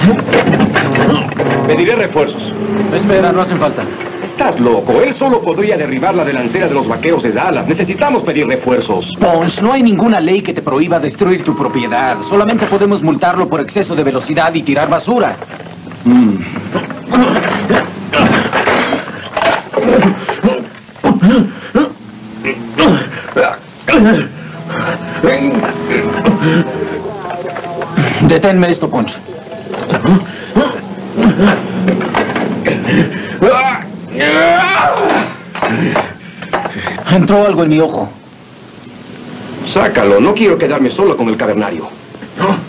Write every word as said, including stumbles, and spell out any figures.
Pediré refuerzos. Espera, no hacen falta. Estás loco. Él solo podría derribar la delantera de los vaqueros de Dallas. Necesitamos pedir refuerzos. Pons, no hay ninguna ley que te prohíba destruir tu propiedad. Solamente podemos multarlo por exceso de velocidad y tirar basura. Mm. Deténme esto, Pons. Entró algo en mi ojo. Sácalo. No quiero quedarme solo con el cavernario.